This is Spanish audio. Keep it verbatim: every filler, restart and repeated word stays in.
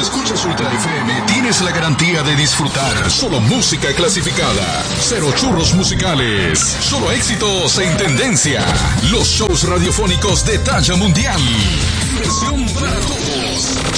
escuchas Ultra F M, tienes la garantía de disfrutar solo música clasificada. Cero churros musicales. Solo éxitos en tendencia. Los shows radiofónicos de talla mundial. Diversión para todos.